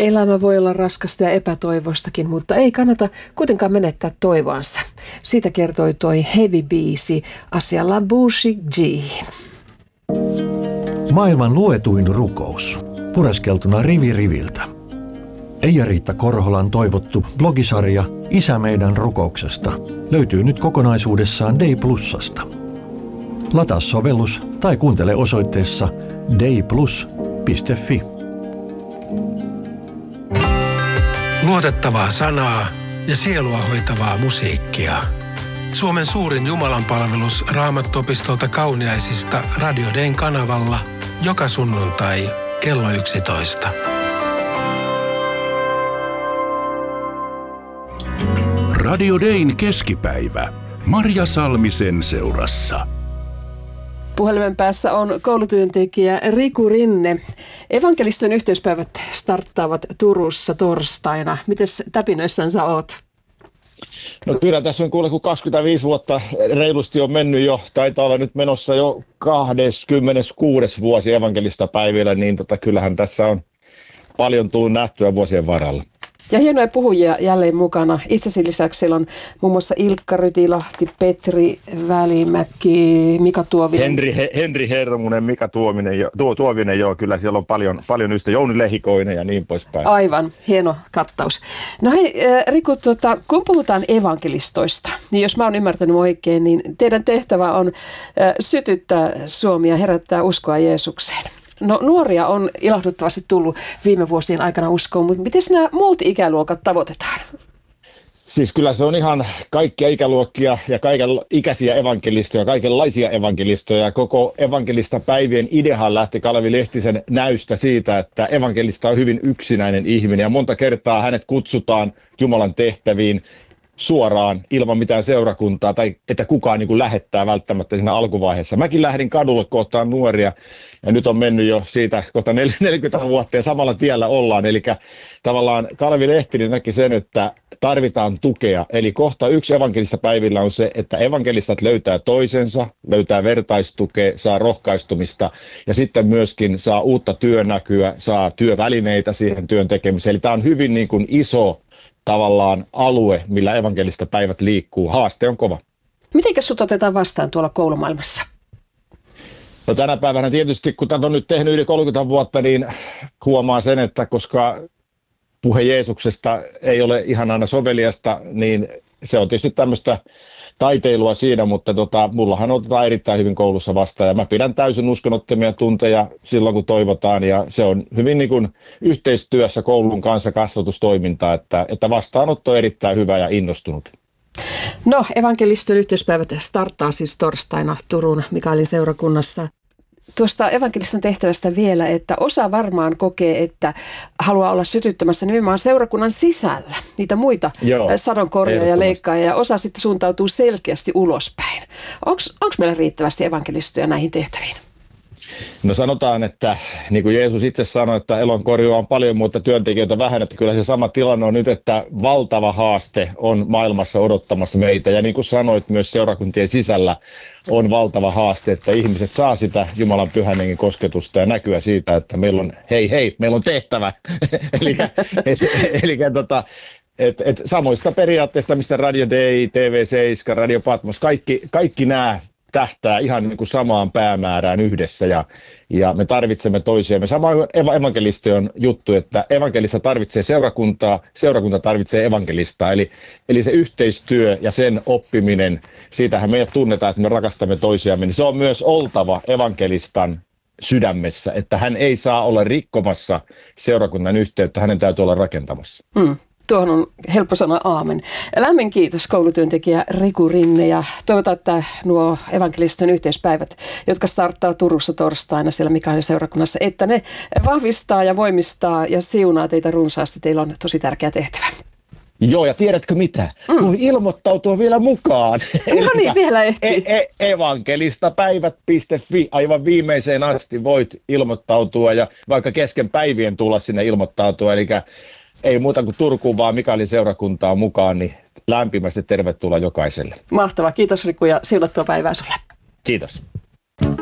Elämä voi olla raskasta ja epätoivoistakin, mutta ei kannata kuitenkaan menettää toivoansa. Siitä kertoi toi heavy-biisi asialla Bushi G. Maailman luetuin rukous. Pureskeltuna rivi riviltä. Eija-Riitta Korholan toivottu blogisarja Isä meidän rukouksesta löytyy nyt kokonaisuudessaan Day+:sta. Lataa sovellus tai kuuntele osoitteessa dayplus.fi. Luotettavaa sanaa ja sielua hoitavaa musiikkia. Suomen suurin jumalanpalvelus Raamattuopistolta Kauniaisista Radio Dayn kanavalla joka sunnuntai kello 11. Radio Dayn keskipäivä. Marja Salmisen seurassa. Puhelimen päässä on koulutyöntekijä Riku Rinne. Evankeliston yhteispäivät starttaavat Turussa torstaina. Mites täpinöissään sä oot? No kyllä tässä on kuule, kun 25 vuotta reilusti on mennyt jo, taitaa olla nyt menossa jo 26. vuosi evankelista päivillä, niin kyllähän tässä on paljon tullut nähtyä vuosien varrella. Ja hienoja puhujia jälleen mukana. Itsesi lisäksi siellä on muun muassa Ilkka Rytilahti, Petri Välimäki, Mika Tuovinen. Henri Hermunen, Mika Tuovinen, joo, kyllä siellä on paljon ystä, Jouni Lehikoinen ja niin poispäin. Aivan, hieno kattaus. No hei Riku, kun puhutaan evankelistoista, niin jos mä oon ymmärtänyt oikein, niin teidän tehtävä on sytyttää Suomi ja herättää uskoa Jeesukseen. No nuoria on ilahduttavasti tullut viime vuosien aikana uskoon, mutta miten nämä muut ikäluokat tavoitetaan? Siis kyllä se on ihan kaikkia ikäluokkia ja kaiken ikäisiä evankelistoja, kaikenlaisia evankelistoja. Koko evankelista päivien ideahan lähti Kalevi Lehtisen näystä siitä, että evankelista on hyvin yksinäinen ihminen ja monta kertaa hänet kutsutaan Jumalan tehtäviin suoraan ilman mitään seurakuntaa tai että kukaan niin kuin lähettää välttämättä siinä alkuvaiheessa. Mäkin lähdin kadulle kohtaan nuoria ja nyt on mennyt jo siitä kohta 40 vuotta ja samalla tiellä ollaan. Eli tavallaan Kalevi Lehtinen näki sen, että tarvitaan tukea. Eli kohta yksi evankelista päivillä on se, että evankelistat löytää toisensa, löytää vertaistukea, saa rohkaistumista ja sitten myöskin saa uutta työnäkyä, saa työvälineitä siihen työn tekemiseen. Eli tämä on hyvin niin kuin iso tavallaan alue, millä evankelista päivät liikkuu. Haaste on kova. Mitenkäs sut otetaan vastaan tuolla koulumaailmassa? No tänä päivänä tietysti, kun tätä on nyt tehnyt yli 30 vuotta, niin huomaa sen, että koska puhe Jeesuksesta ei ole ihan aina soveliasta, niin se on tietysti tämmöistä taiteilua siinä, mutta mullahan otetaan erittäin hyvin koulussa vastaan ja mä pidän täysin uskonottomia tunteja silloin, kun toivotaan ja se on hyvin niin kuin yhteistyössä koulun kanssa kasvatustoimintaa, että vastaanotto on erittäin hyvä ja innostunut. No, evankeliston yhteispäivät starttaa siis torstaina Turun Mikaelin seurakunnassa. Tuosta evankeliston tehtävästä vielä, että osa varmaan kokee, että haluaa olla sytyttämässä nimenomaan seurakunnan sisällä niitä muita sadonkorjaa ja leikkaajia, ja osa sitten suuntautuu selkeästi ulospäin. Onko meillä riittävästi evankelistoja näihin tehtäviin? No sanotaan, että niin kuin Jeesus itse sanoi, että elonkorjua on paljon, mutta työntekijöitä vähän, että kyllä se sama tilanne on nyt, että valtava haaste on maailmassa odottamassa meitä. Ja niin kuin sanoit, myös seurakuntien sisällä on valtava haaste, että ihmiset saa sitä Jumalan pyhän hengen kosketusta ja näkyä siitä, että meillä on meillä on tehtävä. Eli samoista periaatteista, mistä Radio Day, TV7, Radio Patmos, kaikki nämä tähtää ihan niin kuin samaan päämäärään yhdessä ja me tarvitsemme toisiamme. Samoin evankelistien juttu, että evankelista tarvitsee seurakuntaa, seurakunta tarvitsee evankelistaa. Eli se yhteistyö ja sen oppiminen, siitähän meidät tunnetaan, että me rakastamme toisiamme, niin se on myös oltava evankelistan sydämessä, että hän ei saa olla rikkomassa seurakunnan yhteyttä, hänen täytyy olla rakentamassa. Tuohon on helppo sanoa aamen. Lämmin kiitos koulutyöntekijä Riku Rinne ja toivotaan, että nuo evankeliston yhteispäivät, jotka starttaa Turussa torstaina siellä Mikaelin seurakunnassa, että ne vahvistaa ja voimistaa ja siunaa teitä runsaasti. Teillä on tosi tärkeä tehtävä. Joo, ja tiedätkö mitä? Kun ilmoittautua vielä mukaan. No niin, vielä ehtii. Evangelistapäivät.fi, aivan viimeiseen asti voit ilmoittautua ja vaikka kesken päivien tulla sinne ilmoittautua, eli ei muuta kuin Turkuun, vaan Mikaelin seurakuntaa mukaan, niin lämpimästi tervetuloa jokaiselle. Mahtavaa. Kiitos Riku ja siunattua päivää sulle. Kiitos.